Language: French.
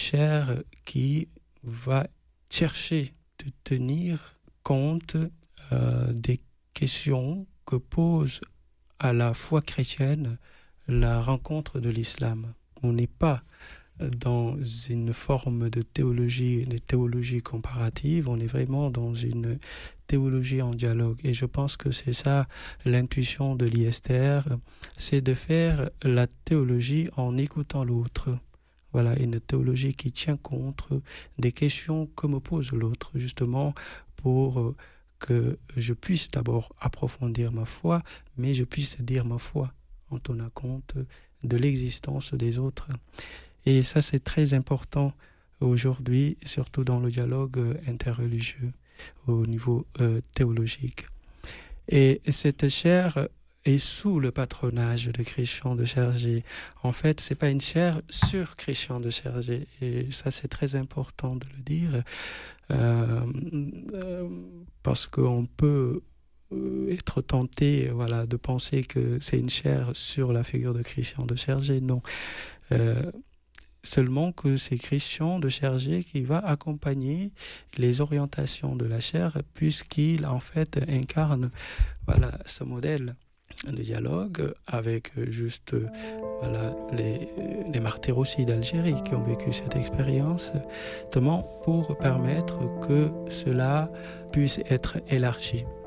chaire qui va chercher de tenir compte des questions que pose à la foi chrétienne la rencontre de l'islam. On n'est pas dans une forme de théologie comparative, on est vraiment dans une théologie en dialogue. Et je pense que c'est ça l'intuition de l'ISTR, c'est de faire la théologie en écoutant l'autre. Voilà, une théologie qui tient compte des questions que me pose l'autre, justement pour que je puisse d'abord approfondir ma foi, mais je puisse dire ma foi en tenant compte de l'existence des autres. Et ça, c'est très important aujourd'hui, surtout dans le dialogue interreligieux au niveau théologique. Et cette chaire est sous le patronage de Christian de Chergé. En fait, c'est pas une chaire sur Christian de Chergé. Et ça, c'est très important de le dire, parce qu'on peut être tenté, voilà, de penser que c'est une chaire sur la figure de Christian de Chergé. Non. Seulement que c'est Christian de Chergé qui va accompagner les orientations de la chaire, puisqu'il en fait incarne, voilà, ce modèle de dialogue avec voilà, les martyrs aussi d'Algérie qui ont vécu cette expérience, notamment pour permettre que cela puisse être élargi.